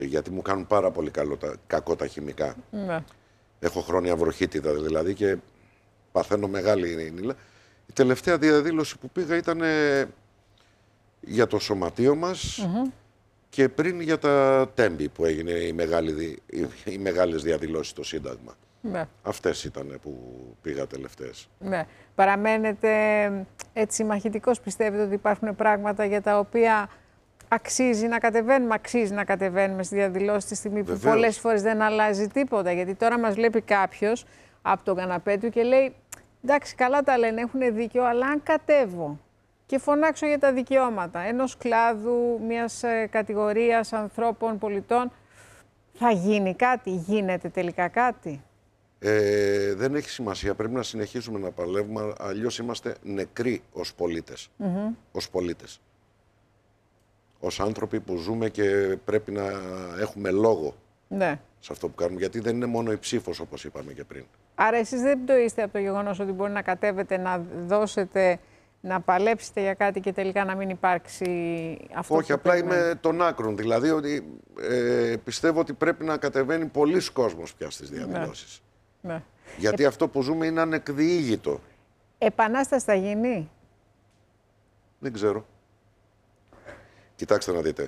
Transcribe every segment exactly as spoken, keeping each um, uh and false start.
Γιατί μου κάνουν πάρα πολύ καλό, τα, κακό τα χημικά. Ναι. Έχω χρόνια βροχίτιδα δηλαδή και παθαίνω μεγάλη ίνιλα. Η τελευταία διαδήλωση που πήγα ήταν ε, για το σωματείο μας mm-hmm. και πριν για τα τέμπη που έγινε η μεγάλη, οι, οι μεγάλες διαδηλώσεις στο Σύνταγμα. Ναι. Αυτές ήταν που πήγα τελευταίες. Ναι. Παραμένετε έτσι μαχητικός, πιστεύετε ότι υπάρχουν πράγματα για τα οποία αξίζει να κατεβαίνουμε, αξίζει να κατεβαίνουμε στη διαδηλώση τη στιγμή που Βεβαίως. πολλές φορές δεν αλλάζει τίποτα. Γιατί τώρα μας βλέπει κάποιος από τον καναπέ του και λέει εντάξει, καλά τα λένε, έχουν δίκιο, αλλά αν κατέβω και φωνάξω για τα δικαιώματα ενός κλάδου, μιας κατηγορίας ανθρώπων, πολιτών, θα γίνει κάτι, γίνεται τελικά κάτι? Ε, δεν έχει σημασία, πρέπει να συνεχίσουμε να παλεύουμε, αλλιώς είμαστε νεκροί ως πολίτες. Mm-hmm. Ως πολίτες. Ως άνθρωποι που ζούμε και πρέπει να έχουμε λόγο ναι. σε αυτό που κάνουμε, γιατί δεν είναι μόνο η ψήφος όπως είπαμε και πριν. Άρα εσείς δεν το είστε από το γεγονός ότι μπορεί να κατέβετε, να δώσετε, να παλέψετε για κάτι και τελικά να μην υπάρξει αυτό? Όχι, που απλά περιμένει. είμαι των άκρων, δηλαδή ότι ε, πιστεύω ότι πρέπει να κατεβαίνει πολλοί κόσμος πια στις διαδηλώσεις. Ναι. Ναι. Γιατί ε... αυτό που ζούμε είναι ανεκδιήγητο. Επανάσταση θα γίνει? Δεν ξέρω. Κοιτάξτε να δείτε.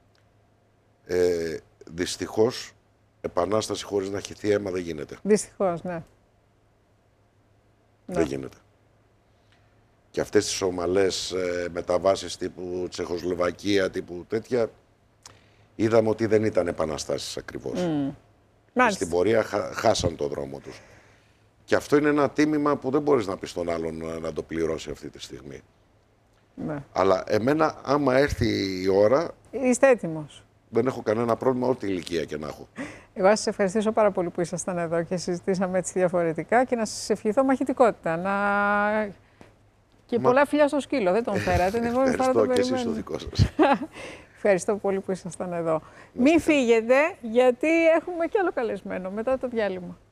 Ε, δυστυχώς, επανάσταση χωρίς να χυθεί αίμα δεν γίνεται. Δυστυχώς, ναι. Δεν ναι. γίνεται. Και αυτές τις ομαλές ε, μεταβάσεις τύπου Τσεχοσλοβακία, τύπου τέτοια, είδαμε ότι δεν ήταν επαναστάσεις ακριβώς. Mm. Στην πορεία χα, χάσαν το δρόμο τους. Και αυτό είναι ένα τίμημα που δεν μπορείς να πεις στον άλλον να, να το πληρώσει αυτή τη στιγμή. Ναι. Αλλά εμένα, άμα έρθει η ώρα... Είστε έτοιμος? Δεν έχω κανένα πρόβλημα, ό,τι ηλικία και να έχω. Εγώ σας ευχαριστήσω πάρα πολύ που ήσασταν εδώ και συζητήσαμε έτσι διαφορετικά και να σας ευχηθώ μαχητικότητα. Να... Και Μα... πολλά φιλιά στο σκύλο, δεν τον φέρατε. Εγώ ευχαριστώ και εσείς το δικό σας. Ευχαριστώ πολύ που ήσασταν εδώ. Μην φύγετε, γιατί έχουμε κι άλλο καλεσμένο μετά το διάλειμμα.